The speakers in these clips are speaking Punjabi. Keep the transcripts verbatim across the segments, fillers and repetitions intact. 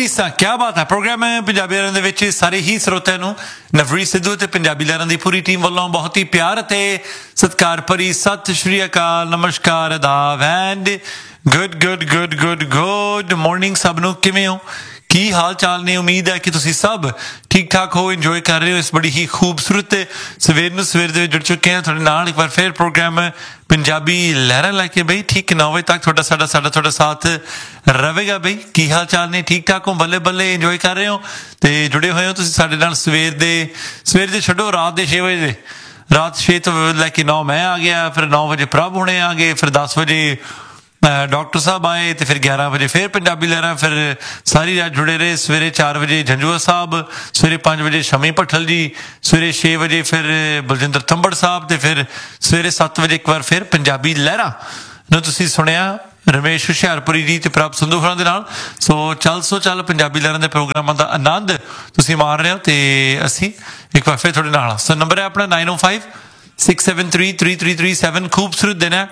ਰੀਸਾਂ ਕਿਆ ਬਾਤ ਹੈ। ਪ੍ਰੋਗਰਾਮ ਹੈ ਪੰਜਾਬੀ ਲਹਿਰਾਂ ਦੇ ਵਿੱਚ ਸਾਰੇ ਹੀ ਸਰੋਤਿਆਂ ਨੂੰ ਨਵਰੀਤ ਸਿੱਧੂ ਅਤੇ ਪੰਜਾਬੀ ਲਹਿਰਾਂ ਦੀ ਪੂਰੀ ਟੀਮ ਵੱਲੋਂ ਬਹੁਤ ਹੀ ਪਿਆਰ ਅਤੇ ਸਤਿਕਾਰ ਭਰੀ ਸਤਿ ਸ਼੍ਰੀ ਅਕਾਲ, ਨਮਸਕਾਰ, ਆਦਾਬ and good good good good good morning. ਸਭ ਨੂੰ ਕਿਵੇਂ ਹੋ, ਕੀ ਹਾਲ ਚਾਲ ਨੇ? ਉਮੀਦ ਹੈ ਕਿ ਤੁਸੀਂ ਸਭ ਠੀਕ ਠਾਕ ਹੋ, ਇੰਜੋਏ ਕਰ ਰਹੇ ਹੋ ਇਸ ਬੜੀ ਹੀ ਖੂਬਸੂਰਤ ਸਵੇਰ ਨੂੰ। ਸਵੇਰ ਦੇ ਵਿੱਚ ਜੁੜ ਚੁੱਕੇ ਹਾਂ ਤੁਹਾਡੇ ਨਾਲ ਇੱਕ ਵਾਰ ਫਿਰ ਪ੍ਰੋਗਰਾਮ ਪੰਜਾਬੀ ਲਹਿਰਾਂ ਲੈ ਕੇ ਬਈ ਠੀਕ ਨੌ ਵਜੇ ਤੱਕ ਤੁਹਾਡਾ ਸਾਡਾ ਸਾਡਾ ਤੁਹਾਡਾ ਸਾਥ ਰਹੇਗਾ। ਬਈ ਕੀ ਹਾਲ ਚਾਲ ਨੇ? ਠੀਕ ਠਾਕ ਹੋ? ਬੱਲੇ ਬੱਲੇ ਇੰਜੋਏ ਕਰ ਰਹੇ ਹੋ ਤੇ ਜੁੜੇ ਹੋਏ ਹੋ ਤੁਸੀਂ ਸਾਡੇ ਨਾਲ। ਸਵੇਰ ਦੇ ਸਵੇਰ ਦੇ ਛੱਡੋ, ਰਾਤ ਦੇ ਛੇ ਵਜੇ ਦੇ ਰਾਤ ਛੇ ਤੋਂ ਲੈ ਕੇ ਨੌ ਮੈਂ ਆ ਗਿਆ, ਫਿਰ ਨੌ ਵਜੇ ਪ੍ਰਭ ਹੁਣੇ ਆ ਗਏ, ਫਿਰ ਦਸ ਵਜੇ ਡਾਕਟਰ ਸਾਹਿਬ ਆਏ ਤੇ ਫਿਰ ਗਿਆਰਾਂ ਵਜੇ ਫਿਰ ਪੰਜਾਬੀ ਲਹਿਰਾਂ, ਫਿਰ ਸਾਰੀ ਰਾਤ ਜੁੜੇ ਰਹੇ। ਸਵੇਰੇ ਚਾਰ ਵਜੇ ਜੰਜੂਆ ਸਾਹਿਬ, ਸਵੇਰੇ ਪੰਜ ਵਜੇ ਸ਼ਮੀ ਭੱਠਲ ਜੀ, ਸਵੇਰੇ ਛੇ ਵਜੇ ਫਿਰ ਬਲਜਿੰਦਰ ਥੰਬੜ ਸਾਹਿਬ ਤੇ ਫਿਰ ਸਵੇਰੇ ਸੱਤ ਵਜੇ ਇੱਕ ਵਾਰ ਫਿਰ ਪੰਜਾਬੀ ਲਹਿਰਾਂ ਨੂੰ ਤੁਸੀਂ ਸੁਣਿਆ ਰਮੇਸ਼ ਹੁਸ਼ਿਆਰਪੁਰੀ ਜੀ ਤੇ ਪ੍ਰਭ ਸੰਧੂ ਹੋਰਾਂ ਦੇ ਨਾਲ। ਸੋ ਚੱਲ ਸੋ ਚੱਲ ਪੰਜਾਬੀ ਲਹਿਰਾਂ ਦੇ ਪ੍ਰੋਗਰਾਮਾਂ ਦਾ ਆਨੰਦ ਤੁਸੀਂ ਮਾਣ ਰਹੇ ਹੋ ਤੇ ਅਸੀਂ ਇੱਕ ਵਾਰ ਫਿਰ ਤੁਹਾਡੇ ਨਾਲ। ਸੋ ਨੰਬਰ ਹੈ ਆਪਣਾ ਨਾਈਨ ਓ five six seven three three three three seven. ਖੂਬਸੂਰਤ ਦਿਨ ਹੈ,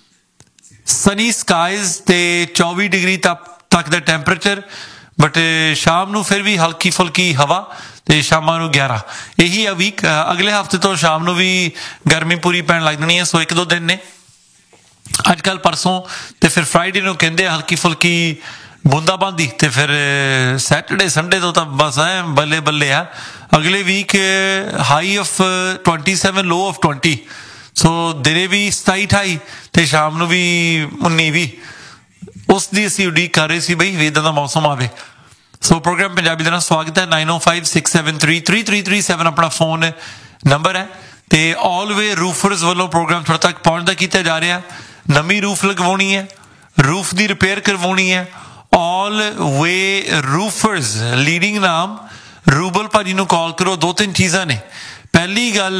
ਸਨੀ ਸਕਾਈਜ਼ ਤੇ ਚੌਵੀ ਡਿਗਰੀ ਤੱਕ ਤੱਕ ਦਾ ਟੈਂਪਰੇਚਰ, ਬਟ ਸ਼ਾਮ ਨੂੰ ਫਿਰ ਵੀ ਹਲਕੀ ਫੁਲਕੀ ਹਵਾ ਤੇ ਸ਼ਾਮਾਂ ਨੂੰ ਗਿਆਰਾਂ। ਇਹੀ ਆ ਵੀਕ। ਅਗਲੇ ਹਫ਼ਤੇ ਤੋਂ ਸ਼ਾਮ ਨੂੰ ਵੀ ਗਰਮੀ ਪੂਰੀ ਪੈਣ ਲੱਗ ਜਾਣੀ ਹੈ। ਸੋ ਇੱਕ ਦੋ ਦਿਨ ਨੇ ਅੱਜ ਕੱਲ੍ਹ, ਪਰਸੋਂ ਤੇ ਫਿਰ ਫਰਾਈਡੇ ਨੂੰ ਕਹਿੰਦੇ ਹਲਕੀ ਫੁਲਕੀ ਬੂੰਦਾਬਾਂਦੀ ਤੇ ਫਿਰ ਸੈਟਰਡੇ ਸੰਡੇ ਤੋਂ ਤਾਂ ਬਸ ਐ ਬੱਲੇ ਬੱਲੇ ਆ। ਅਗਲੇ week high of twenty seven, low of twenty. ਸੋ ਦਿਨੇ ਵੀ ਸਤਾਈ ਅਠਾਈ ਤੇ ਸ਼ਾਮ ਨੂੰ ਵੀ ਉੱਨੀ ਵੀਹ। ਉਸ ਦੀ ਅਸੀਂ ਉਡੀਕ ਕਰ ਰਹੇ ਸੀ ਬਈ ਵੀ ਇੱਦਾਂ ਦਾ ਮੌਸਮ ਆਵੇ। ਸੋ ਪ੍ਰੋਗਰਾਮ ਪੰਜਾਬੀ ਦਾ ਸਵਾਗਤ ਹੈ। ਨਾਈਨ ਓ five six seven three three three three seven ਆਪਣਾ ਫੋਨ ਨੰਬਰ ਹੈ ਤੇ ਆਲ ਵੇ ਰੂਫਰਸ ਵੱਲੋਂ ਪ੍ਰੋਗਰਾਮ ਤੁਹਾਡੇ ਤੱਕ ਪਹੁੰਚਦਾ ਕੀਤਾ ਜਾ ਰਿਹਾ। ਨਵੀਂ ਰੂਫ ਲਗਵਾਉਣੀ ਹੈ, ਰੂਫ ਦੀ ਰਿਪੇਅਰ ਕਰਵਾਉਣੀ ਹੈ, ਆਲ ਵੇ ਰੂਫਰਸ ਲੀਡਿੰਗ ਨਾਮ ਰੂਬਲ ਭਾਜੀ ਨੂੰ ਕਾਲ ਕਰੋ। ਦੋ ਤਿੰਨ ਚੀਜ਼ਾਂ ਨੇ। ਪਹਿਲੀ ਗੱਲ,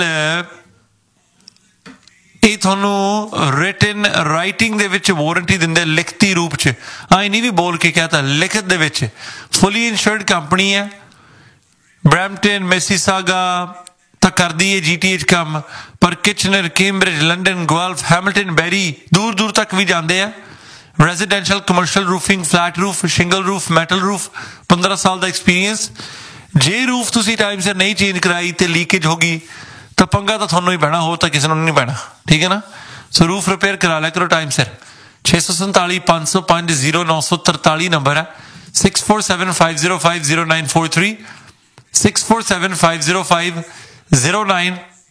ਇਹ ਤੁਹਾਨੂੰ ਰਿਟਨ ਰਾਈਟਿੰਗ ਦੇ ਵਿੱਚ ਵਾਰੰਟੀ ਦਿੰਦੇ, ਲਿਖਤੀ ਰੂਪ 'ਚ। ਆਈ ਨਹੀਂ ਵੀ ਬੋਲ ਕੇ ਕਹਿਤਾ, ਲਿਖਤ ਦੇ ਵਿੱਚ। ਫੁੱਲੀ ਇੰਸ਼ੋਰਡ ਕੰਪਨੀ ਹੈ, ਬਰੈਂਪਟਨ ਮਿਸੀਸਾਗਾ ਤਾਂ ਕਰਦੀ ਹੈ ਜੀ ਟੀ ਐਚ ਕੰਮ, ਪਰ ਕਿਚਨਰ, ਕੈਂਬਰਿਜ, ਲੰਡਨ, ਗੁਆਲਫ, ਹੈਮਿਲਟਨ, ਬੈਰੀ ਦੂਰ ਦੂਰ ਤੱਕ ਵੀ ਜਾਂਦੇ ਆ। Residential, commercial roofing, flat roof, shingle roof, metal roof, ਪੰਦਰਾਂ ਸਾਲ ਦਾ ਐਕਸਪੀਰੀਅੰਸ। ਜੇ ਰੂਫ ਤੁਸੀਂ ਟਾਈਮ ਸਿਰ ਨਹੀਂ ਚੇਂਜ ਕਰਾਈ ਤੇ ਲੀਕੇਜ ਹੋ ਗਈ ਤਾਂ ਪੰਗਾ ਤਾਂ ਤੁਹਾਨੂੰ ਹੀ ਪੈਣਾ, ਹੋਰ ਤਾਂ ਕਿਸੇ ਨੂੰ ਨਹੀਂ ਪੈਣਾ। ਠੀਕ ਹੈ ਨਾ? ਸੋ ਰੂਫ ਰਿਪੇਅਰ ਕਰਾ ਲਿਆ ਕਰੋ ਟਾਈਮ ਸਿਰ। ਛੇ ਸੌ ਸੰਤਾਲੀ ਪੰਜ ਸੌ ਪੰਜ ਜ਼ੀਰੋ ਨੌ ਸੌ ਤਰਤਾਲੀ ਨੰਬਰ ਹੈ। Six four seven five zero five zero nine four three six four seven five zero five zero nine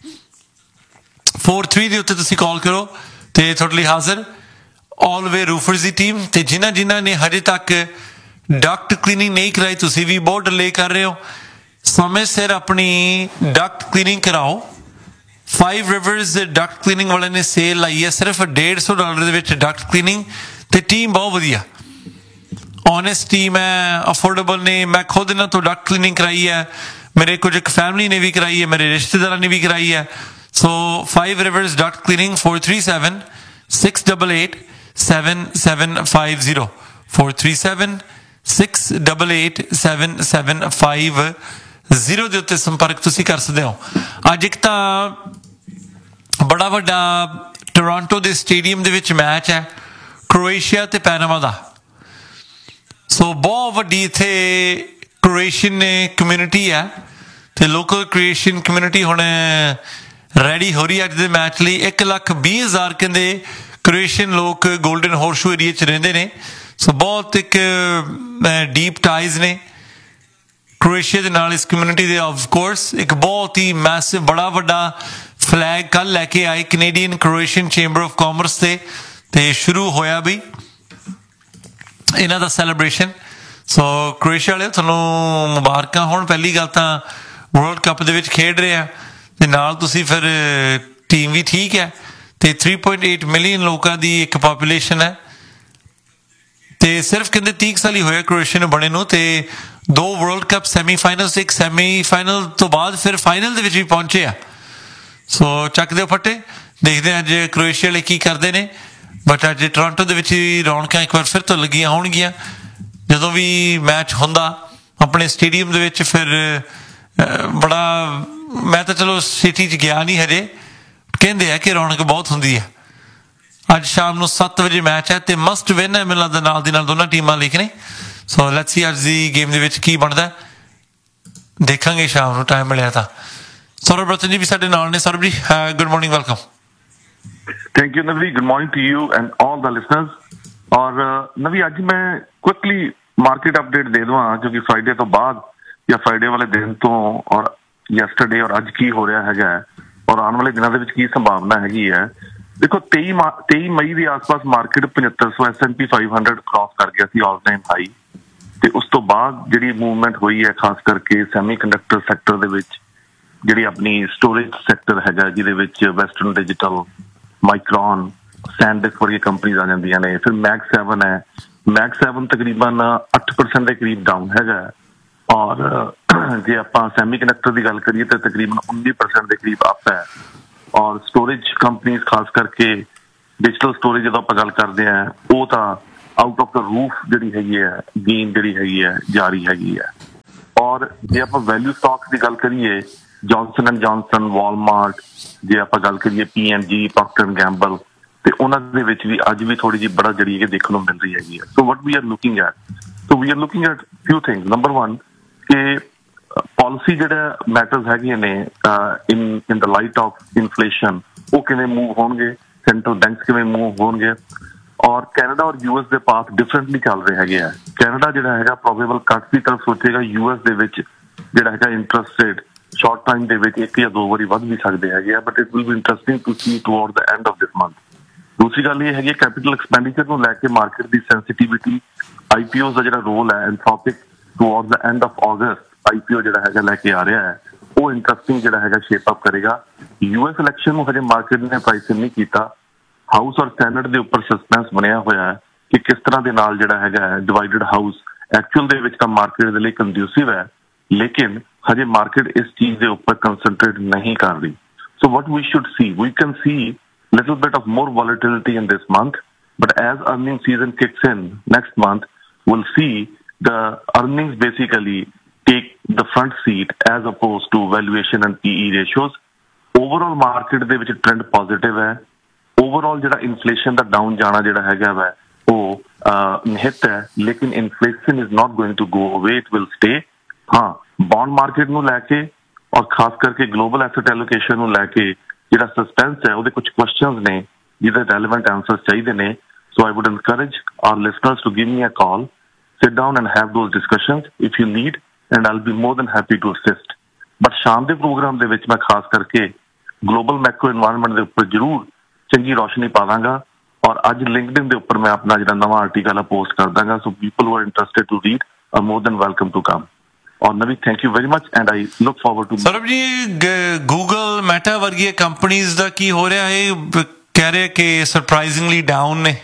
four three ਦੇ ਉੱਤੇ ਤੁਸੀਂ ਕਾਲ ਕਰੋ ਤੇ ਤੁਹਾਡੇ ਲਈ ਹਾਜ਼ਰ ਆਲ ਵੇ ਰੂਫਰਸ ਦੀ ਟੀਮ। ਤੇ ਜਿਨ੍ਹਾਂ ਜਿਨ੍ਹਾਂ ਨੇ ਹਜੇ ਤੱਕ ਡਕਟ ਕਲੀਨਿੰਗ ਨਹੀਂ ਕਰਾਈ, ਤੁਸੀਂ ਵੀ ਬਹੁਤ ਡਿਲੇ ਕਰ ਰਹੇ ਹੋ। ਸਮੇਂ ਸਿਰ ਆਪਣੀ ਡਕਟ ਕਲੀਨਿੰਗ ਕਰਾਓ। ਫਾਈਵ ਰਿਵਰਸ ਡਕਟ ਕਲੀਨਿੰਗ ਵਾਲਿਆਂ ਨੇ ਸੇਲ ਲਾਈ ਹੈ, ਸਿਰਫ ਡੇਢ ਸੌ ਡਾਲਰ ਦੇ ਵਿੱਚ ਡਕਟ ਕਲੀਨਿੰਗ ਤੇ ਟੀਮ ਬਹੁਤ ਵਧੀਆ, ਓਨੈਸਟ ਟੀਮ ਹੈ, ਅਫੋਰਡੇਬਲ ਨੇ। ਮੈਂ ਖੁਦ ਇਹਨਾਂ ਤੋਂ ਡਕਟ ਕਲੀਨਿੰਗ ਕਰਾਈ ਹੈ, ਮੇਰੇ ਕੁਝ ਇੱਕ ਫੈਮਿਲੀ ਨੇ ਵੀ ਕਰਾਈ ਹੈ, ਮੇਰੇ ਰਿਸ਼ਤੇਦਾਰਾਂ ਨੇ ਵੀ ਕਰਾਈ ਹੈ। ਸੋ five reverse Duckett cleaning four three seven six double eight seven seven five zero four three seven six double eight seven seven five zero ਦੇ ਉੱਤੇ ਸੰਪਰਕ ਤੁਸੀਂ ਕਰ ਸਕਦੇ ਹੋ। ਅੱਜ ਇੱਕ ਤਾਂ ਬੜਾ ਵੱਡਾ ਟੋਰਾਂਟੋ ਦੇ ਸਟੇਡੀਅਮ ਦੇ ਵਿੱਚ ਮੈਚ ਹੈ, ਕ੍ਰੋਏਸ਼ੀਆ ਤੇ ਪੈਨਾਮਾ ਦਾ। ਸੋ ਬਹੁਤ ਵੱਡੀ ਇੱਥੇ ਕ੍ਰੋਏਸ਼ੀਅਨ ਕਮਿਊਨਿਟੀ ਹੈ ਤੇ ਲੋਕਲ ਕ੍ਰੋਏਸ਼ੀਅਨ ਕਮਿਊਨਿਟੀ ਹੁਣ ਰੈਡੀ ਹੋ ਰਹੀ ਹੈ ਅੱਜ ਦੇ ਮੈਚ ਲਈ। ਇੱਕ ਲੱਖ ਵੀਹ ਹਜ਼ਾਰ ਕਹਿੰਦੇ ਕ੍ਰੋਏਸ਼ੀਅਨ ਲੋਕ ਗੋਲਡਨ ਹੋਰਸ਼ੂ ਏਰੀਏ 'ਚ ਰਹਿੰਦੇ ਨੇ। ਸੋ ਬਹੁਤ ਇੱਕ ਡੀਪ ਟਾਈਜ਼ ਨੇ ਕ੍ਰੋਏਸ਼ੀਆ ਦੇ ਨਾਲ ਇਸ ਕਮਿਊਨਿਟੀ ਦੇ। ਆਫ ਕੋਰਸ ਇੱਕ ਬਹੁਤ ਹੀ ਮੈਸਿਵ ਬੜਾ ਵੱਡਾ ਫਲੈਗ ਕੱਲ੍ਹ ਲੈ ਕੇ ਆਏ ਕੈਨੇਡੀਅਨ ਕ੍ਰੋਏਸ਼ੀਅਨ ਚੇਂਬਰ ਆਫ ਕਾਮਰਸ ਤੇ ਤੇ ਸ਼ੁਰੂ ਹੋਇਆ ਵੀ ਇਹਨਾਂ ਦਾ ਸੈਲੀਬ੍ਰੇਸ਼ਨ। ਸੋ ਕ੍ਰੋਏਸ਼ੀਆ ਵਾਲੇ ਤੁਹਾਨੂੰ ਮੁਬਾਰਕਾਂ ਹੋਣ। ਪਹਿਲੀ ਗੱਲ ਤਾਂ ਵਰਲਡ ਕੱਪ ਦੇ ਵਿੱਚ ਖੇਡ ਰਹੇ ਆ ਤੇ ਨਾਲ ਤੁਸੀਂ ਫਿਰ ਟੀਮ ਵੀ ਠੀਕ ਹੈ ਤੇ ਥ੍ਰੀ ਪੁਆਇੰਟ ਏਟ ਮਿਲੀਅਨ ਲੋਕਾਂ ਦੀ ਇੱਕ ਪਾਪੂਲੇਸ਼ਨ ਹੈ ਤੇ ਸਿਰਫ ਕਹਿੰਦੇ ਤੀਹ ਸਾਲ ਹੀ ਹੋਇਆ ਕ੍ਰੋਏਸ਼ੀਆ ਨੂੰ ਬਣੇ ਨੂੰ ਤੇ ਦੋ ਵਰਲਡ ਕੱਪ ਸੈਮੀਫਾਈਨਲ, ਇੱਕ ਸੈਮੀਫਾਈਨਲ ਤੋਂ ਬਾਅਦ ਫਿਰ ਫਾਈਨਲ ਦੇ ਵਿੱਚ ਵੀ ਪਹੁੰਚੇ ਆ। ਸੋ ਚੱਕ ਦਿਓ ਫੱਟੇ, ਦੇਖਦੇ ਹਾਂ ਅੱਜ ਕ੍ਰੋਏਸ਼ੀਆ ਵਾਲੇ ਕੀ ਕਰਦੇ ਨੇ। ਬਟ ਅੱਜ ਟੋਰਾਂਟੋ ਦੇ ਵਿੱਚ ਵੀ ਰੌਣਕਾਂ ਇੱਕ ਵਾਰ ਫਿਰ ਤੋਂ ਲੱਗੀਆਂ ਹੋਣਗੀਆਂ। ਜਦੋਂ ਵੀ ਮੈਚ ਹੁੰਦਾ ਆਪਣੇ ਸਟੇਡੀਅਮ ਦੇ ਵਿੱਚ ਫਿਰ ਬੜਾ, ਮੈਂ ਤਾਂ ਚਲੋ ਸਿਟੀ 'ਚ ਗਿਆ ਨਹੀਂ ਹਜੇ, ਕਹਿੰਦੇ ਆ ਕਿ ਰੌਣਕ ਬਹੁਤ ਹੁੰਦੀ ਹੈ। ਅੱਜ ਸ਼ਾਮ ਨੂੰ ਸੱਤ ਵਜੇ ਮੈਚ ਹੈ ਤੇ ਮਸਟ ਵਿਨ ਹੈ ਮੈਨੂੰ ਲੱਗਦਾ ਨਾਲ ਦੀ ਨਾਲ ਦੋਨਾਂ ਟੀਮਾਂ ਲਈ ਕਿ ਨਹੀਂ। ਸੋ ਲੈਟਸ ਸੀ ਅੱਜ ਦੀ ਗੇਮ ਦੇ ਵਿੱਚ ਕੀ ਬਣਦਾ, ਦੇਖਾਂਗੇ ਸ਼ਾਮ ਨੂੰ ਟਾਈਮ ਮਿਲਿਆ ਤਾਂ। ਸੌਰਵ ਰਤਨ ਜੀ ਵੀ ਸਾਡੇ ਨਾਲ ਨੇ। ਸੌਰਵ ਜੀ good morning, welcome. Thank you Navi, good morning to you and all the listeners. और नवी अज मैं क्विकली मार्केट अपडेट दे देवां क्योंकि फ्राइडे तो बाद या फ्राइडे वाले दिन तो और यस्टरडे और अज की हो रहा है और आने वाले दिनों के की संभावना हैगी है। देखो तेई तेई मई के आस पास मार्केट पचहत्तर सौ S and P five hundred cross कर गया सी ऑल टाइम हाई, तो उस तो बाद जी मूवमेंट हुई है खास करके सैमी कंडक्टर सैक्टर दे विच, जी अपनी स्टोरेज सैक्टर है जिहदे western digital, micron, SanDisk वर्गी companies आ जांदियां ने। फिर मैग सैवन है, मैग सैवन तकरीबन अठ परसेंट के करीब डाउन है। और जे आप सैमी कंडक्टर की गल करिए तो तकरीबन उन्नीस परसेंट के करीब अप है। और स्टोरेज कंपनीज खास करके डिजिटल स्टोरेज जो आप गल करते हैं वो तो आउट ऑफ द रूफ जी हैगी है, गेन जी हैगी है जारी हैगी है। और जे आप वैल्यू स्टॉक की गल करिए जॉनसन एंड जॉनसन, वॉलमार्ट, जे आप गल करिए P N G, Procter and Gamble, तो उन्होंने भी अज भी थोड़ी जी बड़ा जी देखने को मिल रही हैगी है। So what we are looking at, so we are looking at few things. Number one कि पॉलिसी जो मैटर्स है ने इन in the light of inflation वो किवें मूव होणगे, सेंट्रल बैंक किवें मूव होणगे। और कैनेडा और यूएस के पाथ डिफरेंटली चल रहे हैं। कैनेडा जो है प्रोबेबल कट की तरफ सोचेगा, यूएस के जो है इंटरस्ट रेट शॉर्ट टाइम दे विच एक या दो बारी वध भी सकते हैं, but it will be interesting to C toward the end of this month. दूसरी गल ये है कैपिटल एक्सपेंडिचर को लैके मार्केट की सेंसिटिविटी, आईपीओ का जो रोल है Anthropic toward the end of August IPO जो है लैके आ रहा है, वो इंटरेस्टिंग जो है शेप अप करेगा। यूएस इलैक्शन हजे मार्केट ने प्राइस नहीं किया। हाउस और सैनेट के उपर सस्पेंस बनया हुआ है कि किस तरह के नाल जो है डिवाइडेड हाउस एक्चुअल दे विच मार्केट के लिए कंड्यूसिव है, लेकिन हजे मार्केट इस चीज के उपर कंसनट्रेट नहीं कर रही। So what we should see, we can see little bit of more volatility in this month, but as earning season kicks in next month will see the earnings basically take the front seat as oppose to valuation and PE ratios. Overall market they which trend positive है। ओवरऑल जो इन्फ्लेशन का डाउन जाना जो है वै वो निहित है, लेकिन inflation is not going to go away, it will stay. हाँ, बॉन्ड मार्केट को लैके और खास करके ग्लोबल एसेट एलोकेशन को लैके जो सस्पेंस है वो कुछ क्वेश्चंस ने जिहदे रेलेवेंट आंसर्स चाहिए ने। सो I would encourage our listeners to give me a call, sit down and have those discussions if you need, and I will be more than happy to assist. But शाम के प्रोग्राम दे विच मैं खास करके ग्लोबल मैक्रो एनवायरनमेंट के उपर जरूर चंगी रोशनी पा दांगा। और अज लिंक्डइन के उपर मैं अपना जो नवा आर्टिकल पोस्ट कर Danga. So people who are interested to read are more than welcome to come. और नवी thank you very much and I look forward to. Saurabh ji, Google Meta वर्गी companies दा की हो रहा है? कह रहे कि सरप्राइजिंगली डाउन ने।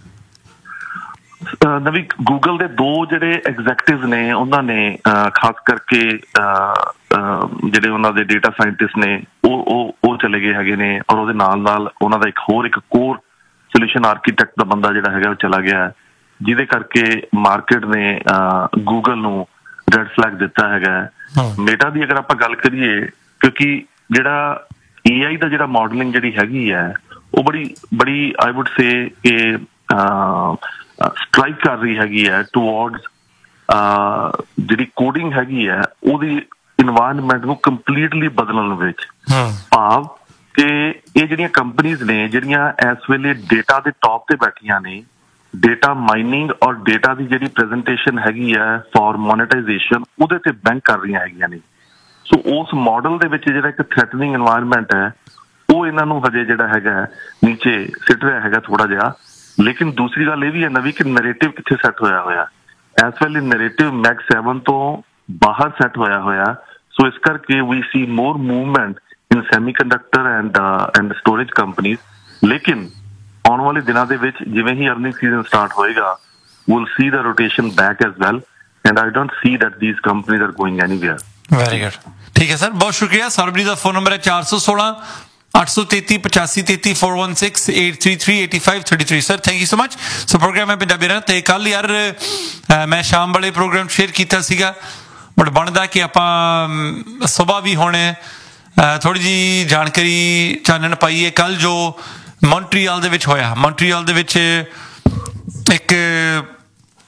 नवी गूगल के दो ਜਿਹੜੇ एग्जैक्टिव ने उन्होंने खास करके ਜਿਹੜੇ ਉਹਨਾਂ ਦੇ डेटा साइंटिस्ट ने ਉਹ ਉਹ ਉਹ चले गए हैगे ने, और ਉਹਦੇ ਨਾਲ ਨਾਲ ਉਹਨਾਂ ਦਾ ਇੱਕ ਹੋਰ ਇੱਕ ਕੋਰ ਸੋਲੂਸ਼ਨ ਆਰਕੀਟੈਕਟ ਦਾ ਬੰਦਾ ਜਿਹੜਾ ਹੈਗਾ ਉਹ ਚਲਾ ਗਿਆ, ਜਿਹਦੇ ਕਰਕੇ ਮਾਰਕੀਟ ਨੇ ਗੂਗਲ ਨੂੰ रेड फ्लैग दिता है। मेटा की अगर आप गल करिए, क्योंकि जिहड़ा ए आई का जिहड़ा मॉडलिंग जिहड़ी हैगी है वो बड़ी बड़ी आई वुड से कि स्ट्राइक कर रही हैगी है टुवर्ड्स जिहड़ी कोडिंग हैगी है ओदी इन्वायरमेंट को कंप्लीटली बदलण विच। भाव कि ये जिहड़ियां कंपनीज ने जिहड़ियां इस वेले डेटा के टॉप ते बैठियां ने, डेटा माइनिंग और डेटा की जी प्रेजेंटेशन हैगी है फॉर मोनेटाइजेशन उहदे ते बैंक कर रही हैगियां ने। सो उस मॉडल दे विच जिहड़ा एक थ्रैटनिंग एनवायरनमेंट है वो इन्हां नूं हजे जिहड़ा हैगा नीचे सिट रहा हैगा थोड़ा जिहा। लेकिन दूसरी गल ये भी है नवी कि नैरेटिव कित्थे सैट होया होया, इस वेले नैरेटिव मैग सैवन तो बाहर सैट होया होया। सो इस करके we C more movement in सैमीकंडक्टर and and storage companies. लेकिन आने वाले दिनों के विच जिवें ही अर्निंग सीजन स्टार्ट होएगा we'll see the rotation back as well, and I don't see that these companies are going anywhere. Very good. ठीक है सर, बहुत शुक्रिया। सौरभ जी का फोन नंबर है चार सौ सोलह आठ सौ तेती पचासी तेती four one six eight three three eighty five thirty three. Sir thank you so much. So programme है पंजाबी रन ते कल यार मैं शाम वाले प्रोग्राम शेयर किया सीगा, बट बनता कि आपां सुबह भी होने थोड़ी जी जानकारी चानन पाईए। कल जो मॉन्ट्रियल दे विच होया, मॉन्ट्रियल दे विच एक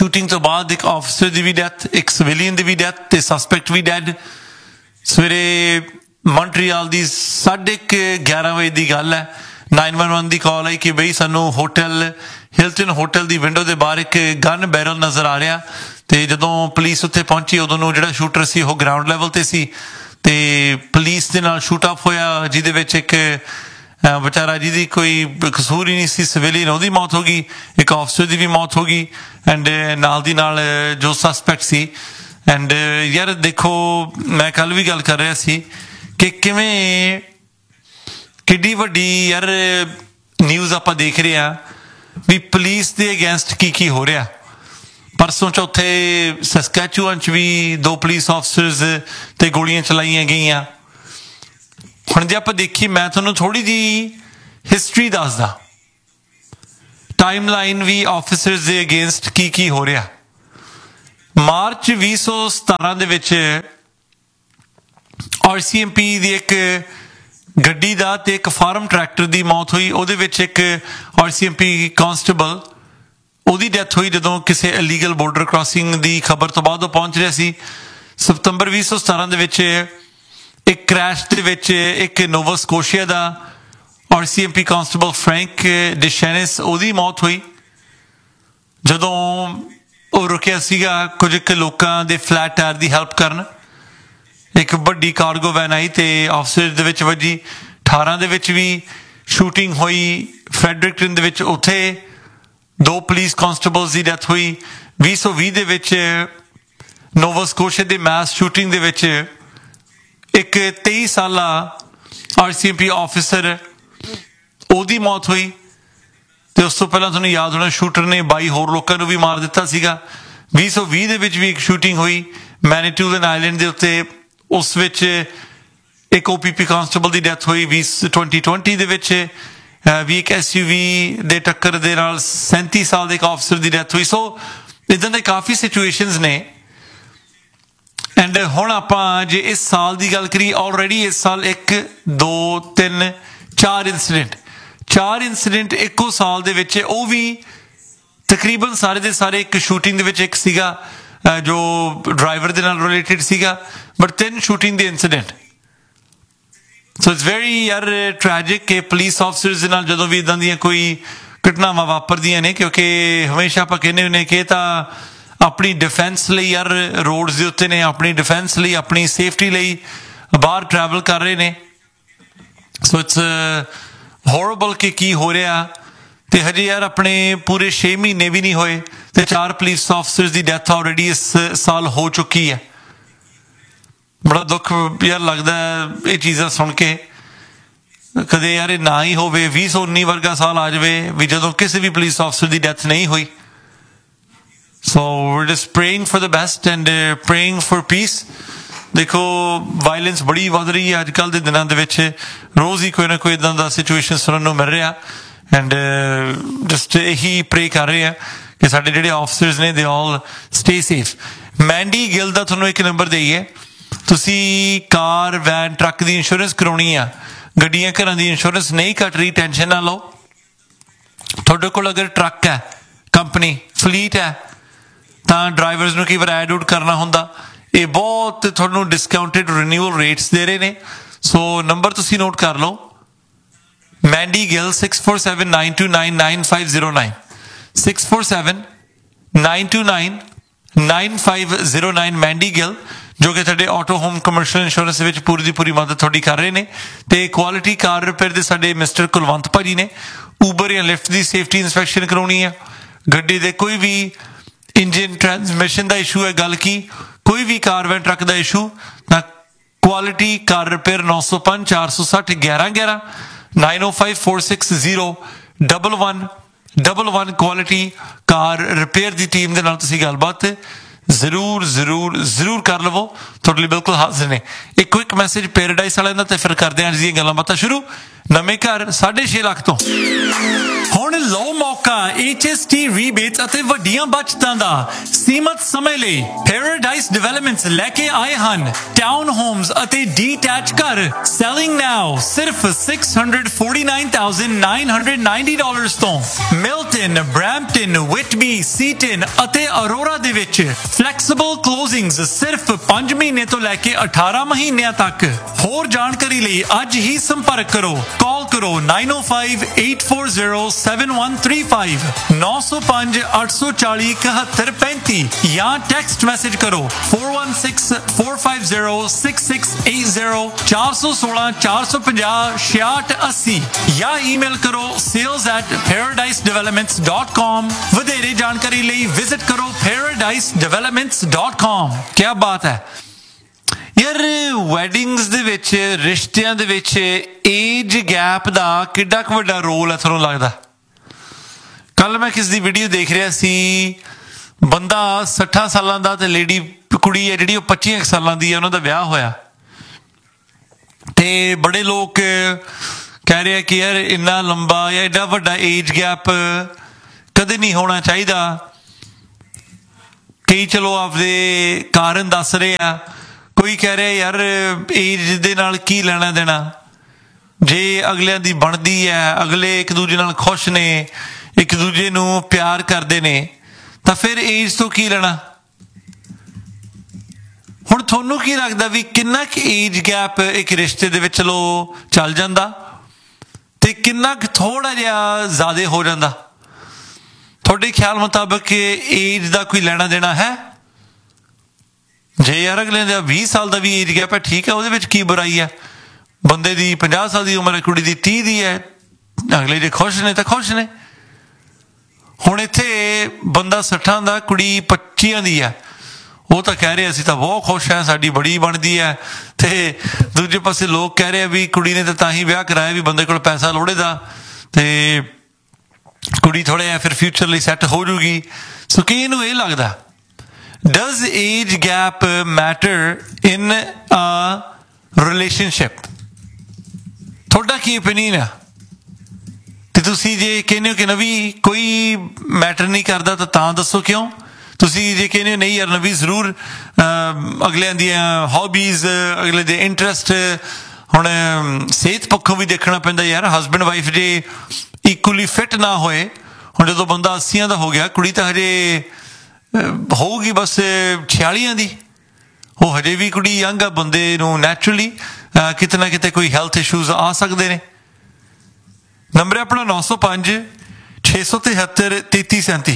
ਸ਼ੂਟਿੰਗ ਤੋਂ ਬਾਅਦ ਇੱਕ ਆਫਿਸਰ ਦੀ ਵੀ ਡੈਥ, ਇੱਕ ਸਿਵਿਲੀਅਨ ਦੀ ਵੀ ਡੈਥ ਤੇ ਸਸਪੈਕਟ ਵੀ ਡੈਡ। ਸਵੇਰੇ ਮੌਂਟਰੀਅਲ ਦੀ ਸਾਢੇ ਕੁ ਗਿਆਰਾਂ ਵਜੇ ਦੀ ਗੱਲ ਹੈ, ਨਾਈਨ ਵਨ ਵਨ ਦੀ ਕਾਲ ਆਈ ਕਿ ਬਈ ਸਾਨੂੰ ਹੋਟਲ ਹਿਲਟਨ ਹੋਟਲ ਦੀ ਵਿੰਡੋ ਦੇ ਬਾਹਰ ਇੱਕ ਗਨ ਬੈਰਲ ਨਜ਼ਰ ਆ ਰਿਹਾ। ਤੇ ਜਦੋਂ ਪੁਲਿਸ ਉੱਥੇ ਪਹੁੰਚੀ ਉਦੋਂ ਨੂੰ ਜਿਹੜਾ ਸ਼ੂਟਰ ਸੀ ਉਹ ਗਰਾਊਂਡ ਲੈਵਲ ਤੇ ਸੀ ਤੇ ਪੁਲਿਸ ਦੇ ਨਾਲ ਸ਼ੂਟ ਅਪ ਹੋਇਆ, ਜਿਹਦੇ ਵਿੱਚ ਇੱਕ ਵਿਚਾਰਾ ਜਿਹਦੀ ਕੋਈ ਕਸੂਰ ਹੀ ਨਹੀਂ ਸੀ, ਸਿਵਿਲੀਅਨ, ਉਹਦੀ ਮੌਤ ਹੋ ਗਈ, ਇੱਕ ਆਫਿਸਰ ਦੀ ਵੀ ਮੌਤ ਹੋ ਗਈ ਐਂਡ ਨਾਲ ਦੀ ਨਾਲ ਜੋ ਸਸਪੈਕਟ ਸੀ। ਐਂਡ ਯਾਰ ਦੇਖੋ, ਮੈਂ ਕੱਲ ਵੀ ਗੱਲ ਕਰ ਰਿਹਾ ਸੀ ਕਿ ਕਿਵੇਂ ਕਿੱਡੀ ਵੱਡੀ ਯਾਰ ਨਿਊਜ਼ ਆਪਾਂ ਦੇਖ ਰਹੇ ਹਾਂ ਵੀ ਪੁਲਿਸ ਦੇ ਅਗੇਂਸਟ ਕੀ ਕੀ ਹੋ ਰਿਹਾ। ਪਰਸੋਂ ਚੌਥੇ ਸਸਕੈਚੂਅਨ 'ਚ ਵੀ ਦੋ ਪੁਲਿਸ ਆਫਿਸਰਸ ਤੇ ਗੋਲੀਆਂ ਚਲਾਈਆਂ ਗਈਆਂ। ਹੁਣ ਜੇ ਆਪਾਂ ਦੇਖੀਏ, ਮੈਂ ਤੁਹਾਨੂੰ ਥੋੜ੍ਹੀ ਜਿਹੀ ਹਿਸਟਰੀ ਦੱਸਦਾ, ਟਾਈਮ ਲਾਈਨ ਵੀ ਆਫਿਸਰਸ ਦੇ ਅਗੇਂਸਟ ਕੀ ਕੀ ਹੋ ਰਿਹਾ। ਮਾਰਚ ਵੀਹ ਸੌ ਸਤਾਰਾਂ ਦੇ ਵਿੱਚ ਆਰ ਸੀ ਐਮ ਪੀ ਦੀ ਇੱਕ ਗੱਡੀ ਦਾ ਤੇ ਇੱਕ ਫਾਰਮ ਟਰੈਕਟਰ ਦੀ ਮੌਤ ਹੋਈ। ਉਹਦੇ ਵਿੱਚ ਇੱਕ R C M P constable, ਉਹਦੀ ਡੈਥ ਹੋਈ ਜਦੋਂ ਕਿਸੇ ਇਲੀਗਲ ਬਾਰਡਰ ਕ੍ਰਾਸਿੰਗ ਦੀ ਖਬਰ ਤੋਂ ਬਾਅਦ ਉਹ ਪਹੁੰਚ ਰਿਹਾ ਸੀ। ਸਤੰਬਰ ਵੀਹ ਸੌ ਸਤਾਰਾਂ ਦੇ ਵਿੱਚ ਇੱਕ ਕ੍ਰੈਸ਼ ਦੇ ਵਿੱਚ ਇੱਕ ਨੋਵਾ ਸਕੋਸ਼ੀਆ ਦਾ R C M P constable Frank ਡਿਸ਼ੈਨਿਸ, ਉਹਦੀ ਮੌਤ ਹੋਈ ਜਦੋਂ ਉਹ ਰੁਕਿਆ ਸੀਗਾ ਕੁਝ ਕੁ ਲੋਕਾਂ ਦੇ ਫਲੈਟ ਟਾਇਰ ਦੀ ਹੈਲਪ ਕਰਨ। ਇੱਕ ਵੱਡੀ ਕਾਰਗੋ ਵੈਨ ਆਈ ਤੇ ਆਫਿਸਰ ਦੇ ਵਿੱਚ ਵੱਜੀ। ਅਠਾਰਾਂ ਦੇ ਵਿੱਚ ਵੀ ਸ਼ੂਟਿੰਗ ਹੋਈ ਫੈਡਰਿਕਟਨ ਦੇ ਵਿੱਚ, ਉੱਥੇ ਦੋ ਪੁਲਿਸ ਕਾਂਸਟੇਬਲਸ ਦੀ ਡੈਥ ਹੋਈ। ਵੀਹ ਸੌ ਵੀਹ ਦੇ ਵਿੱਚ ਨੋਵਾ ਸਕੋਸ਼ੀਆ ਦੇ ਮੈਸ ਸ਼ੂਟਿੰਗ ਦੇ ਵਿੱਚ ਇੱਕ ਤੇਈ ਸਾਲਾ R C M P officer, ਉਹਦੀ ਮੌਤ ਹੋਈ। ਤੇ ਉਸ ਤੋਂ ਪਹਿਲਾਂ ਤੁਹਾਨੂੰ ਯਾਦ ਹੋਣਾ ਸ਼ੂਟਰ ਨੇ ਬਾਈ ਹੋਰ ਲੋਕਾਂ ਨੂੰ ਵੀ ਮਾਰ ਦਿੱਤਾ ਸੀਗਾ। ਵੀਹ ਸੌ ਵੀਹ ਦੇ ਵਿੱਚ ਵੀ ਇੱਕ ਸ਼ੂਟਿੰਗ ਹੋਈ ਮੈਨੀਟੂਲਨ ਆਈਲੈਂਡ ਦੇ ਉੱਤੇ, ਉਸ ਵਿੱਚ ਇੱਕ ਓ ਪੀ ਪੀ ਕਾਂਸਟੇਬਲ ਦੀ ਡੈਥ ਹੋਈ। ਵੀਹ ਟਵੈਂਟੀ ਟਵੈਂਟੀ ਦੇ ਵਿੱਚ ਵੀ ਇੱਕ ਐਸ ਯੂ ਵੀ ਦੇ ਟੱਕਰ ਦੇ ਨਾਲ ਸੈਂਤੀ ਸਾਲ ਦੇ ਇੱਕ ਆਫਿਸਰ ਦੀ ਡੈਥ ਹੋਈ। ਸੋ ਇੱਦਾਂ ਦੇ ਕਾਫੀ ਸਿਚੁਏਸ਼ਨਸ ਨੇ। ਐਂਡ ਹੁਣ ਆਪਾਂ ਜੇ ਇਸ ਸਾਲ ਦੀ ਗੱਲ ਕਰੀਏ, ਆਲਰੇਡੀ ਇਸ ਸਾਲ ਇੱਕ ਦੋ ਤਿੰਨ ਚਾਰ ਇੰਸੀਡੈਂਟ ਚਾਰ ਇੰਸੀਡੈਂਟ ਇੱਕੋ ਸਾਲ ਦੇ ਵਿੱਚ, ਉਹ ਵੀ ਤਕਰੀਬਨ ਸਾਰੇ ਦੇ ਸਾਰੇ ਇੱਕ ਸ਼ੂਟਿੰਗ ਦੇ ਵਿੱਚ ਇੱਕ ਸੀਗਾ ਜੋ ਡਰਾਈਵਰ ਦੇ ਨਾਲ ਰਿਲੇਟਿਡ ਸੀਗਾ, ਬਟ ਤਿੰਨ ਸ਼ੂਟਿੰਗ ਦੇ ਇੰਸੀਡੈਂਟ। ਸੋ ਇਟਸ ਵੈਰੀ ਯਾਰ ਟ੍ਰੈਜਿਕ ਕਿ ਪੁਲਿਸ ਆਫਿਸਰਸ ਦੇ ਨਾਲ ਜਦੋਂ ਵੀ ਇੱਦਾਂ ਦੀਆਂ ਕੋਈ ਘਟਨਾਵਾਂ ਵਾਪਰਦੀਆਂ ਨੇ, ਕਿਉਂਕਿ ਹਮੇਸ਼ਾ ਆਪਾਂ ਕਹਿੰਦੇ ਹੁੰਦੇ ਕਿ ਇਹ ਤਾਂ ਆਪਣੀ ਡਿਫੈਂਸ ਲਈ ਯਾਰ ਰੋਡਸ ਦੇ ਉੱਤੇ ਨੇ, ਆਪਣੀ ਡਿਫੈਂਸ ਲਈ, ਆਪਣੀ ਸੇਫਟੀ ਲਈ ਬਾਹਰ ਟਰੈਵਲ ਕਰ ਰਹੇ ਨੇ। ਸੋ ਇਟਸ ਹੌਰੇਬਲ ਕਿ ਕੀ ਹੋ ਰਿਹਾ। ਤੇ ਹਜੇ ਯਾਰ ਆਪਣੇ ਪੂਰੇ ਛੇ ਮਹੀਨੇ ਵੀ ਨਹੀਂ ਹੋਏ ਤੇ ਚਾਰ ਪੁਲਿਸ ਆਫਿਸਰਸ ਦੀ ਡੈਥ ਆਲਰੇਡੀ ਇਸ ਸਾਲ ਹੋ ਚੁੱਕੀ ਹੈ। ਬੜਾ ਦੁੱਖ ਯਾਰ ਲੱਗਦਾ ਇਹ ਚੀਜ਼ਾਂ ਸੁਣ ਕੇ। ਕਦੇ ਯਾਰ ਇਹ ਨਾ ਹੀ ਹੋਵੇ, ਵੀਹ ਸੌ ਉੱਨੀ ਵਰਗਾ ਸਾਲ ਆ ਜਾਵੇ ਵੀ ਜਦੋਂ ਕਿਸੇ ਵੀ ਪੁਲਿਸ ਆਫਿਸਰ ਦੀ ਡੈਥ ਨਹੀਂ ਹੋਈ। ਸੋ we're just praying for the best and uh, praying for peace. ਦੇਖੋ ਵਾਇਲੈਂਸ ਬੜੀ ਵੱਧ ਰਹੀ ਹੈ ਅੱਜ ਕੱਲ੍ਹ ਦੇ ਦਿਨਾਂ ਦੇ ਵਿੱਚ, ਰੋਜ਼ ਹੀ ਕੋਈ ਨਾ ਕੋਈ ਇੱਦਾਂ ਦਾ ਸਿਚੁਏਸ਼ਨ ਸੁਣਨ ਨੂੰ ਮਿਲ ਰਿਹਾ। ਐਂਡ ਜਸਟ ਇਹੀ ਪ੍ਰੇ ਕਰ ਰਹੇ ਆ ਕਿ ਸਾਡੇ ਜਿਹੜੇ ਆਫਿਸਰਸ ਨੇ ਦੇ ਆਲ ਸਟੇ ਸੇਫ। ਮੈਂਡੀ ਗਿੱਲ ਦਾ ਤੁਹਾਨੂੰ ਇੱਕ ਨੰਬਰ ਦੇਈਏ, ਤੁਸੀਂ ਕਾਰ ਵੈਨ ਟਰੱਕ ਦੀ ਇੰਸ਼ੋਰੈਂਸ ਕਰਾਉਣੀ ਆ, ਗੱਡੀਆਂ ਘਰਾਂ ਦੀ ਇੰਸ਼ੋਰੈਂਸ ਨਹੀਂ ਘੱਟ ਰਹੀ, ਟੈਨਸ਼ਨ ਨਾ ਲਓ। ਤੁਹਾਡੇ ਕੋਲ ਅਗਰ ਟਰੱਕ ਹੈ, ਕੰਪਨੀ ਫਲੀਟ ਹੈ, ਤਾਂ ਡਰਾਈਵਰਸ ਨੂੰ ਕਈ ਵਾਰ ਐਡ ਆਊਟ ਕਰਨਾ ਹੁੰਦਾ, ਇਹ ਬਹੁਤ ਤੁਹਾਨੂੰ ਡਿਸਕਾਊਂਟਡ ਰਿਨਿਊਅਲ ਰੇਟਸ ਦੇ ਰਹੇ ਨੇ। ਸੋ ਨੰਬਰ ਤੁਸੀਂ ਨੋਟ ਕਰ ਲਓ, Mandy Gill six four seven nine to nine nine five zero nine six four seven nine to nine nine five zero nine Mandy Gill, ਜੋ ਕਿ ਤੁਹਾਡੇ ਆਟੋ ਹੋਮ ਕਮਰਸ਼ੀਅਲ ਇੰਸ਼ੋਰੈਂਸ ਦੇ ਵਿੱਚ ਪੂਰੀ ਦੀ ਪੂਰੀ ਮਦਦ ਤੁਹਾਡੀ ਕਰ ਰਹੇ ਨੇ। ਤੇ ਕੁਆਲਿਟੀ ਕਾਰ ਰਿਪੇਅਰ ਦੇ ਸਾਡੇ ਮਿਸਟਰ ਕੁਲਵੰਤ ਭਾਜੀ ਨੇ। ਊਬਰ ਜਾਂ ਲਿਫਟ ਦੀ ਸੇਫਟੀ ਇੰਸਪੈਕਸ਼ਨ ਕਰਾਉਣੀ ਆ, ਗੱਡੀ ਦੇ ਕੋਈ ਵੀ ਇੰਜਨ ਟਰਾਂਸਮਿਸ਼ਨ ਦਾ ਇਸ਼ੂ ਹੈ, ਗੱਲ ਕੀ ਕੋਈ ਵੀ ਕਾਰ ਵੈਨ ਟਰੱਕ ਦਾ ਇਸ਼ੂ, ਤਾਂ ਕੁਆਲਿਟੀ ਕਾਰ ਰਿਪੇਅਰ ਨੌ ਸੌ ਪੰਜ ਚਾਰ ਸੌ ਸੱਠ ਗਿਆਰਾਂ ਗਿਆਰਾਂ ਨਾਈਨ ਓ five four six zero double one double one quality ਕਾਰ ਰਿਪੇਅਰ ਦੀ ਟੀਮ ਦੇ ਨਾਲ ਤੁਸੀਂ ਗੱਲਬਾਤ ਜ਼ਰੂਰ ਜ਼ਰੂਰ ਜ਼ਰੂਰ ਕਰ ਲਵੋ, ਤੁਹਾਡੇ ਲਈ ਬਿਲਕੁਲ ਹਾਜ਼ਰ ਨੇ। ਇੱਕ ਕੁਇਕ ਮੈਸੇਜ ਪੈਰਾਡਾਈਸ ਵਾਲਿਆਂ ਦਾ ਤੇ ਫਿਰ ਕਰਦੇ ਹਾਂ ਜੀ ਗੱਲਾਂ ਬਾਤਾਂ ਸ਼ੁਰੂ। ਨਵੇਂ ਘਰ ਸਾਢੇ ਛੇ ਲੱਖ ਤੋਂ ਹੁਣ ਲਓ ਮੌਕਾ H S T rebates ਅਤੇ ਵੱਡੀਆਂ ਬਚਤਾਂ ਦਾ ਸੀਮਤ ਸਮੇਂ ਲਈ ਪੈਰਾਡਾਈਸ ਡਿਵੈਲਪਮੈਂਟਸ ਲੈ ਕੇ ਆਏ ਹਨ ਟਾਊਨ ਹੋਮਸ ਅਤੇ ਡੀਟੈਚ ਘਰ ਸੈਲਿੰਗ ਨਾਓ ਸਿਰਫ six hundred forty-nine thousand nine hundred ninety dollars ਤੋਂ ਮਿਲਟਨ ਬ੍ਰੈਂਪਟਨ ਵਿਟਬੀ ਸੀਟਨ ਅਤੇ ਅਰੋਰਾ ਦੇ ਵਿੱਚ ਫਲੈਕਸੀਬਲ ਕਲੋਜ਼ਿੰਗਸ ਸਿਰਫ ਪੰਜ ਮਹੀਨੇ ਤੋਂ ਲੈ ਕੇ ਅਠਾਰਾਂ ਮਹੀਨਿਆਂ ਤੱਕ ਹੋਰ ਜਾਣਕਾਰੀ ਲਈ ਅੱਜ ਹੀ ਸੰਪਰਕ ਕਰੋ ਕਾਲ ਕਰੋ nine oh five eight four zero seven one three five nine oh five eight four zero seven one three five ਜਾਂ ਟੈਕਸਟ ਮੈਸੇਜ ਕਰੋ four one six four five zero six six eight zero four one six four five zero six six eight zero ਜਾਂ ਈਮੇਲ ਕਰੋ sales at paradise developments dot com ਵਧੇਰੇ ਜਾਣਕਾਰੀ ਲਈ ਵਿਜ਼ਿਟ ਕਰੋ paradise developments dot com ਕੀ ਬਾਤ ਹੈ ਯਾਰ ਵੈਡਿੰਗਸ ਦੇ ਵਿੱਚ ਰਿਸ਼ਤਿਆਂ ਦੇ ਵਿੱਚ ਏਜ ਗੈਪ ਦਾ ਕਿੱਡਾ ਕੁ ਵੱਡਾ ਰੋਲ ਹੈ ਤੁਹਾਨੂੰ ਲੱਗਦਾ ਕੱਲ ਮੈਂ ਕਿਸ ਦੀ ਵੀਡੀਓ ਦੇਖ ਰਿਹਾ ਸੀ ਬੰਦਾ ਸੱਠਾਂ ਸਾਲਾਂ ਦਾ ਤੇ ਲੇਡੀ ਕੁੜੀ ਹੈ ਜਿਹੜੀ ਉਹ ਪੱਚੀਆਂ ਸਾਲਾਂ ਦੀ ਹੈ ਉਹਨਾਂ ਦਾ ਵਿਆਹ ਹੋਇਆ ਤੇ ਬੜੇ ਲੋਕ ਕਹਿ ਰਹੇ ਕਿ ਯਾਰ ਇੰਨਾ ਲੰਬਾ ਜਾਂ ਐਡਾ ਵੱਡਾ ਏਜ ਗੈਪ ਕਦੇ ਨਹੀਂ ਹੋਣਾ ਚਾਹੀਦਾ ਕਈ ਚਲੋ ਆਪਦੇ ਕਾਰਨ ਦੱਸ ਰਹੇ ਆ ਕੋਈ ਕਹਿ ਰਿਹਾ ਯਾਰ ਏਜ ਦੇ ਨਾਲ ਕੀ ਲੈਣਾ ਦੇਣਾ ਜੇ ਅਗਲਿਆਂ ਦੀ ਬਣਦੀ ਹੈ ਅਗਲੇ ਇੱਕ ਦੂਜੇ ਨਾਲ ਖੁਸ਼ ਨੇ ਇੱਕ ਦੂਜੇ ਨੂੰ ਪਿਆਰ ਕਰਦੇ ਨੇ ਤਾਂ ਫਿਰ ਏਜ ਤੋਂ ਕੀ ਲੈਣਾ ਹੁਣ ਤੁਹਾਨੂੰ ਕੀ ਲੱਗਦਾ ਵੀ ਕਿੰਨਾ ਕੁ ਏਜ ਗੈਪ ਇੱਕ ਰਿਸ਼ਤੇ ਦੇ ਵਿੱਚ ਚਲੋ ਚੱਲ ਜਾਂਦਾ ਤੇ ਕਿੰਨਾ ਕੁ ਥੋੜਾ ਜਿਹਾ ਜ਼ਿਆਦਾ ਹੋ ਜਾਂਦਾ ਤੁਹਾਡੇ ਖਿਆਲ ਮੁਤਾਬਕ ਏਜ ਦਾ ਕੋਈ ਲੈਣਾ ਦੇਣਾ ਹੈ ਜੇ ਯਾਰ ਅਗਲੇ ਦਾ ਵੀਹ ਸਾਲ ਦਾ ਵੀ ਏਜ ਗੈਪ ਹੈ ਠੀਕ ਹੈ ਉਹਦੇ ਵਿੱਚ ਕੀ ਬੁਰਾਈ ਹੈ ਬੰਦੇ ਦੀ ਪੰਜਾਹ ਸਾਲ ਦੀ ਉਮਰ ਹੈ ਕੁੜੀ ਦੀ ਤੀਹ ਦੀ ਹੈ ਅਗਲੇ ਜੇ ਖੁਸ਼ ਨੇ ਤਾਂ ਖੁਸ਼ ਨੇ ਹੁਣ ਇੱਥੇ ਬੰਦਾ ਸੱਠਾਂ ਦਾ ਕੁੜੀ ਪੱਚੀਆਂ ਦੀ ਹੈ ਉਹ ਤਾਂ ਕਹਿ ਰਹੇ ਅਸੀਂ ਤਾਂ ਬਹੁਤ ਖੁਸ਼ ਹੈ ਸਾਡੀ ਬੜੀ ਬਣਦੀ ਹੈ ਤੇ ਦੂਜੇ ਪਾਸੇ ਲੋਕ ਕਹਿ ਰਹੇ ਵੀ ਕੁੜੀ ਨੇ ਤਾਂ ਤਾਂ ਹੀ ਵਿਆਹ ਕਰਾਇਆ ਵੀ ਬੰਦੇ ਕੋਲ ਪੈਸਾ ਲੋੜੇ ਦਾ ਤੇ ਕੁੜੀ ਥੋੜ੍ਹਾ ਜਿਹਾ ਫਿਰ ਫਿਊਚਰ ਲਈ ਸੈੱਟ ਹੋ ਜੂਗੀ ਸੋ ਕੀ ਇਹਨੂੰ ਇਹ ਲੱਗਦਾ Does age gap matter in a relationship? ਤੁਹਾਡਾ ਕੀ ਓਪੀਨੀਅਨ ਆ ਤੇ ਤੁਸੀਂ ਜੇ ਕਹਿੰਦੇ ਹੋ ਕਿ ਨਵੀਂ ਕੋਈ ਮੈਟਰ ਨਹੀਂ ਕਰਦਾ ਤਾਂ ਤਾਂ ਦੱਸੋ ਕਿਉਂ ਤੁਸੀਂ ਜੇ ਕਹਿੰਦੇ ਹੋ ਨਹੀਂ ਯਾਰ ਨਵੀਂ ਜ਼ਰੂਰ ਅਗਲਿਆਂ ਦੀਆਂ ਹੌਬੀਜ਼ ਅਗਲੇ ਦੇ ਇੰਟਰਸਟ ਹੁਣ ਸਿਹਤ ਪੱਖੋਂ ਵੀ ਦੇਖਣਾ ਪੈਂਦਾ ਯਾਰ ਹਸਬੈਂਡ ਵਾਈਫ ਜੇ ਇਕੁਅਲੀ ਫਿੱਟ ਨਾ ਹੋਏ ਹੁਣ ਜਦੋਂ ਬੰਦਾ ਅੱਸੀਆਂ ਦਾ ਹੋ ਗਿਆ ਕੁੜੀ ਤਾਂ ਹਜੇ ਹੋਊਗੀ ਬਸ ਛਿਆਲੀਆਂ ਦੀ ਉਹ ਹਜੇ ਵੀ ਕੁੜੀ ਯੰਗ ਆ ਬੰਦੇ ਨੂੰ ਨੈਚੁਰਲੀ ਕਿਤੇ ਨਾ ਕਿਤੇ ਕੋਈ ਹੈਲਥ ਇਸ਼ੂਜ਼ ਆ ਸਕਦੇ ਨੇ ਨੰਬਰ ਆਪਣਾ ਨੌ ਸੌ ਪੰਜ ਛੇ ਸੌ ਤਿਹੱਤਰ ਤੇਤੀ ਸੈਂਤੀ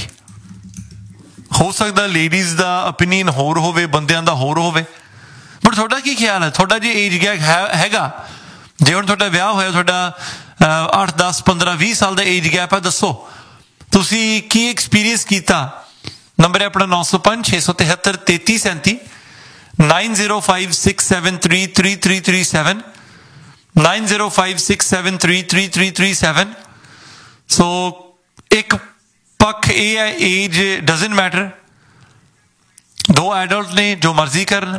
ਹੋ ਸਕਦਾ ਲੇਡੀਜ਼ ਦਾ ਓਪੀਨੀਅਨ ਹੋਰ ਹੋਵੇ ਬੰਦਿਆਂ ਦਾ ਹੋਰ ਹੋਵੇ ਬਟ ਤੁਹਾਡਾ ਕੀ ਖਿਆਲ ਹੈ ਤੁਹਾਡਾ ਜੇ ਏਜ ਗੈਪ ਹੈਗਾ ਜੇ ਹੁਣ ਤੁਹਾਡਾ ਵਿਆਹ ਹੋਇਆ ਤੁਹਾਡਾ ਅੱਠ ਦਸ ਪੰਦਰਾਂ ਵੀਹ ਸਾਲ ਦਾ ਏਜ ਗੈਪ ਹੈ ਦੱਸੋ ਤੁਸੀਂ ਕੀ ਐਕਸਪੀਰੀਅੰਸ ਕੀਤਾ ਨੰਬਰ ਹੈ ਆਪਣਾ ਨੌ ਸੌ ਪੰਜ ਛੇ ਸੌ ਤਿਹੱਤਰ ਤੇਤੀ ਸੈਂਤੀ nine zero five six seven three three three three seven nine zero five six seven three three three three seven ਸੋ ਇੱਕ ਪੱਖ ਇਹ ਹੈ ਏਜ ਡਜ਼ਨਟ ਮੈਟਰ ਦੋ ਐਡਲਟ ਨੇ ਜੋ ਮਰਜ਼ੀ ਕਰਨ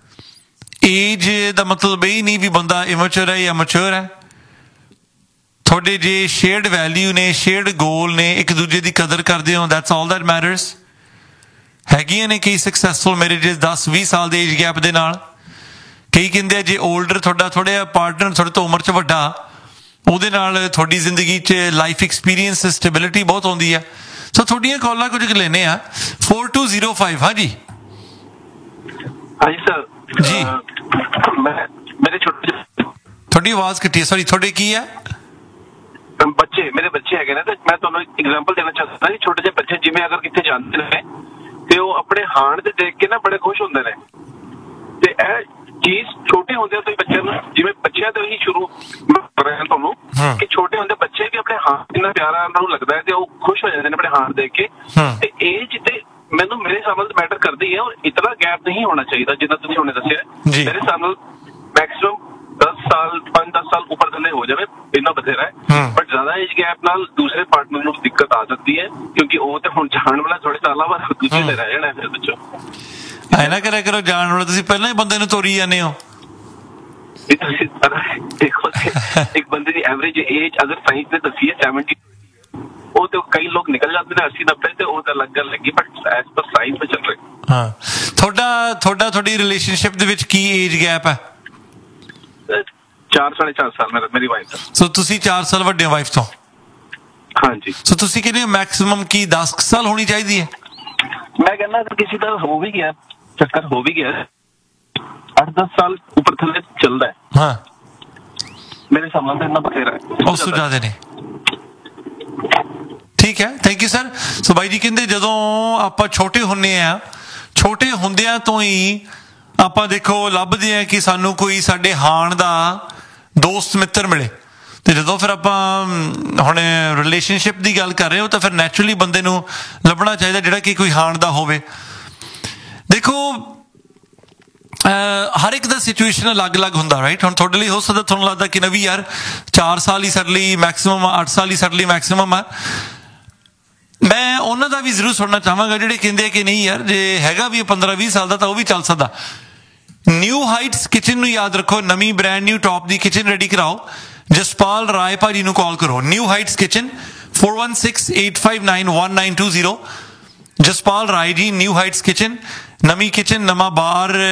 ਏਜ ਦਾ ਮਤਲਬ ਇਹ ਨਹੀਂ ਵੀ ਬੰਦਾ ਇਮੈਚੁਰ ਹੈ ਜਾਂ ਮੈਚੁਰ ਹੈ ਤੁਹਾਡੇ ਜੇ ਸ਼ੇਅਰਡ ਵੈਲਿਊ ਨੇ ਸ਼ੇਅਰਡ ਗੋਲ ਨੇ ਇੱਕ ਦੂਜੇ ਦੀ ਕਦਰ ਕਰਦੇ ਹੋ ਦੈਟਸ ਆਲ ਦੈਟ ਮੈਟਰਸ ਹੈਗੀਆਂ ਨੇ ਕਈ ਸਕਸੈਸਫੁਲ ਮੈਰਿਜਸ ਦਸ ਵੀਹ ਸਾਲ ਦੇ ਏਜ ਗੈਪ ਦੇ ਨਾਲ ਕਈ ਕਹਿੰਦੇ ਆ ਜੇ ਓਲਡਰ ਤੁਹਾਡਾ ਥੋੜ੍ਹਾ ਜਿਹਾ ਪਾਰਟਨਰ ਤੁਹਾਡੇ ਤੋਂ ਉਮਰ 'ਚ ਵੱਡਾ ਉਹਦੇ ਨਾਲ ਤੁਹਾਡੀ ਜ਼ਿੰਦਗੀ 'ਚ ਲਾਈਫ ਐਕਸਪੀਰੀਅੰਸ ਸਟੇਬਿਲਿਟੀ ਬਹੁਤ ਆਉਂਦੀ ਆ ਸੋ ਤੁਹਾਡੀਆਂ ਕਾਲਾਂ ਕੁਝ ਲੈਂਦੇ ਆ four two zero five ਹਾਂਜੀ ਹਾਂਜੀ ਸਰ ਜੀ ਮੈਂ ਮੇਰੇ ਛੋਟੇ ਤੁਹਾਡੀ ਆਵਾਜ਼ ਕੱਟੀ ਹੈ ਸੌਰੀ ਤੁਹਾਡੇ ਕੀ ਹੈ ਬੱਚੇ ਮੇਰੇ ਬੱਚੇ ਹੈਗੇ ਨੇ ਤੇ ਮੈਂ ਤੁਹਾਨੂੰ ਇੱਕ ਐਗਜ਼ਾਮਪਲ ਦੇਣਾ ਚਾਹੁੰਦਾ ਜੀ ਛੋਟੇ ਜਿਹੇ ਬੱਚੇ ਜਿਵੇਂ ਅਗਰ ਕਿੱਥੇ ਜਾਂਦੇ ਨੇ ਤੇ ਉਹ ਆਪਣੇ ਹਾਣ ਤੇ ਦੇਖ ਕੇ ਨਾ ਬੜੇ ਖੁਸ਼ ਹੁੰਦੇ ਨੇ ਤੇ ਇਹ ਚੀਜ਼ ਛੋਟੇ ਹੁੰਦੇ ਤੋਂ ਬੱਚਿਆਂ ਨੂੰ ਜਿਵੇਂ ਬੱਚਿਆਂ ਤੋਂ ਹੀ ਸ਼ੁਰੂ ਕਰ ਰਹੇ ਹਾਂ ਤੁਹਾਨੂੰ ਕਿ ਛੋਟੇ ਹੁੰਦੇ ਬੱਚੇ ਵੀ ਆਪਣੇ ਹਾਣ ਕਿੰਨਾ ਪਿਆਰਾ ਉਹਨਾਂ ਨੂੰ ਲੱਗਦਾ ਹੈ ਤੇ ਉਹ ਖੁਸ਼ ਹੋ ਜਾਂਦੇ ਨੇ ਆਪਣੇ ਹਾਣ ਦੇਖ ਕੇ ਤੇ ਏਜ ਤੇ ਮੈਨੂੰ ਮੇਰੇ ਹਿਸਾਬ ਨਾਲ ਮੈਟਰ ਕਰਦੀ ਹੈ ਔਰ ਇਤਨਾ ਗੈਪ ਨਹੀਂ ਹੋਣਾ ਚਾਹੀਦਾ ਜਿੰਨਾ ਤੁਸੀਂ ਹੁਣੇ ਦੱਸਿਆ ਮੇਰੇ ਹਿਸਾਬ ਨਾਲ ਮੈਕਸਿਮਮ दस साल पांच दस साल ऊपर थले हो जाए इतना बथेरा है बट ज्यादा एज गैप नाल दूसरे पार्टनर को दिक्कत आ सकती है क्योंकि वो तो हुण जान वाला थोड़े साल बाद दूसरे ले रह जाना फिर बच्चों ਐ ਨਾ ਕਰਿਆ ਕਰੋ ਜਾਣ ਵਾਲਾ ਤੁਸੀਂ ਪਹਿਲਾਂ ਹੀ ਬੰਦੇ ਨੂੰ ਤੋਰੀ ਜਾਂਦੇ ਹੋ देखो एक बंदे की एवरेज एज अगर साइंस ने दसी है सेवेंटी ਉਹ ਤੇ ਕਈ ਲੋਕ ਨਿਕਲ ਜਾਂਦੇ ਨੇ अस्सी नब्बे ਤੇ ਉਹ ਤਾਂ ਲੱਗਣ ਲੱਗੀ ਬਟ ਐਸ ਪਰ ਸਾਇੰਸ ਤੇ ਚੱਲ ਰਹੀ। ਹਾਂ ਤੁਹਾਡਾ ਤੁਹਾਡਾ ਤੁਹਾਡੀ ਰਿਲੇਸ਼ਨਸ਼ਿਪ ਦੇ ਵਿੱਚ ਕੀ ਏਜ ਗੈਪ ਹੈ? ਚਾਰ ਸਾਢੇ ਚਾਰ ਸਾਲ ਮੇਰਾ ਮੇਰੀ ਵਾਈਫ ਦਾ। ਸੋ ਤੁਸੀਂ ਚਾਰ ਸਾਲ ਵੱਡੇ ਵਾਈਫ ਤੋਂ? ਹਾਂਜੀ। ਸੋ ਤੁਸੀਂ ਕਹਿੰਦੇ ਮੈਕਸਿਮਮ ਕੀ ਦਸ ਸਾਲ ਹੋਣੀ ਚਾਹੀਦੀ ਹੈ? ਮੈਂ ਕਹਿੰਦਾ ਅਗਰ ਕਿਸੇ ਦਾ ਹੋ ਵੀ ਗਿਆ ਚੱਕਰ ਹੋ ਵੀ ਗਿਆ ਅੱਠ दस ਸਾਲ ਉੱਪਰ ਥੱਲੇ ਚੱਲਦਾ ਹੈ। ਹਾਂ ਮੇਰੇ ਸਾਹਮਣੇ ਤਾਂ ਇੰਨਾ ਬਥੇਰਾ ਹੈ ਉਸ ਤੋਂ ਜ਼ਿਆਦਾ ਨਹੀਂ। ਠੀਕ ਹੈ ਥੈਂਕ ਯੂ ਸਰ। ਸੋ ਬਾਈ ਜੀ ਕਹਿੰਦੇ ਜਦੋਂ ਆਪਾਂ ਛੋਟੇ ਹੁੰਦੇ ਆ ਛੋਟੇ ਹੁੰਦਿਆਂ ਤੋਂ ਹੀ ਆਪਾਂ ਦੇਖੋ ਲੱਭਦੇ ਆ ਕਿ ਸਾਨੂੰ ਕੋਈ ਸਾਡੇ ਹਾਣ ਦਾ ਦੋਸਤ ਮਿੱਤਰ ਮਿਲੇ ਤੇ ਜਦੋਂ ਫਿਰ ਆਪਾਂ ਹੁਣ ਰਿਲੇਸ਼ਨਸ਼ਿਪ ਦੀ ਗੱਲ ਕਰ ਰਹੇ ਹੋ ਤਾਂ ਫਿਰ ਨੈਚੁਰਲੀ ਬੰਦੇ ਨੂੰ ਲੱਭਣਾ ਚਾਹੀਦਾ ਜਿਹੜਾ ਕਿ ਕੋਈ ਹਾਣ ਦਾ ਹੋਵੇ। ਦੇਖੋ ਹਰ ਇੱਕ ਦਾ ਸਿਚੁਏਸ਼ਨ ਅਲੱਗ-ਅਲੱਗ ਹੁੰਦਾ ਰਾਈਟ। ਹੁਣ ਤੁਹਾਡੇ ਲਈ ਹੋ ਸਕਦਾ ਤੁਹਾਨੂੰ ਲੱਗਦਾ ਕਿ ਨਵੀਂ ਯਾਰ ਚਾਰ ਸਾਲ ਹੀ ਸਾਡੇ ਲਈ ਮੈਕਸਿਮਮ ਆ, ਅੱਠ ਸਾਲ ਹੀ ਸਾਡੇ ਲਈ ਮੈਕਸਿਮਮ ਆ। ਮੈਂ ਉਹਨਾਂ ਦਾ ਵੀ ਜ਼ਰੂਰ ਸੁਣਨਾ ਚਾਹਾਂਗਾ ਜਿਹੜੇ ਕਹਿੰਦੇ ਆ ਕਿ ਨਹੀਂ ਯਾਰ ਜੇ ਹੈਗਾ ਵੀ ਪੰਦਰਾਂ ਵੀਹ ਸਾਲ ਦਾ ਤਾਂ ਉਹ ਵੀ ਚੱਲ ਸਕਦਾ। ਨਿਊ ਹਾਈਟਸ ਕਿਚਨ ਨੂੰ ਯਾਦ ਰੱਖੋ, ਨਵੀਂ ਬ੍ਰੈਂਡ ਨਿਊ ਟੌਪ ਦੀ ਕਿਚਨ ਰੈਡੀ ਕਰਾਓ। ਜਸਪਾਲ ਰਾਏ ਭਾਜੀ ਨੂੰ ਕਾਲ ਕਰੋ, new heights kitchen four one six eight five nine one nine two zero। Jaspal Rai ji new heights kitchen, ਨਵੀਂ ਕਿਚਨ ਨਵਾਂ ਬਾਰ